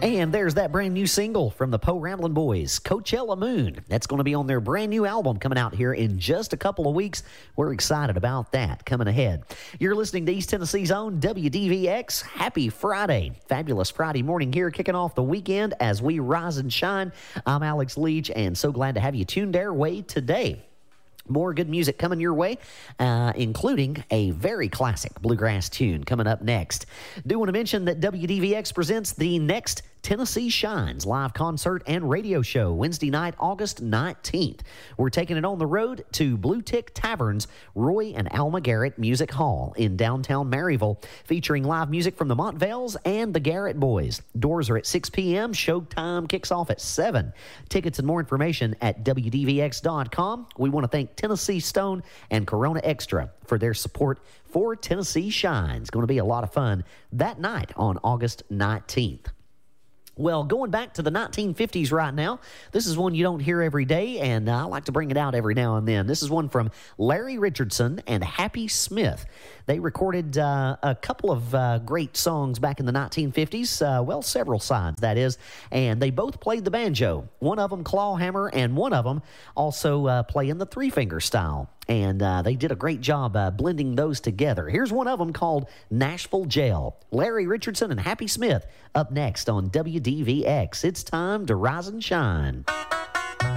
And there's that brand new single from the Poe Ramblin' Boys, Coachella Moon. That's going to be on their brand new album coming out here in just a couple of weeks. We're excited about that coming ahead. You're listening to East Tennessee's own WDVX. Happy Friday. Fabulous Friday morning here, kicking off the weekend as we rise and shine. I'm Alex Leach, and so glad to have you tuned our way today. More good music coming your way, including a very classic bluegrass tune coming up next. Do want to mention that WDVX presents the next Tennessee Shines live concert and radio show Wednesday night, August 19th. We're taking it on the road to Blue Tick Tavern's Roy and Alma Garrett Music Hall in downtown Maryville, featuring live music from the Montvales and the Garrett Boys. Doors are at 6 p.m. Showtime kicks off at 7. Tickets and more information at WDVX.com. We want to thank Tennessee Stone and Corona Extra for their support for Tennessee Shines. Going to be a lot of fun that night on August 19th. Well, going back to the 1950s right now, this is one you don't hear every day, and I like to bring it out every now and then. This is one from Larry Richardson and Happy Smith. They recorded a couple of great songs back in the 1950s, well, several sides, that is, and they both played the banjo. One of them clawhammer, and one of them also playing the three-finger style. And they did a great job blending those together. Here's one of them called Nashville Jail. Larry Richardson and Happy Smith up next on WDVX. It's time to rise and shine.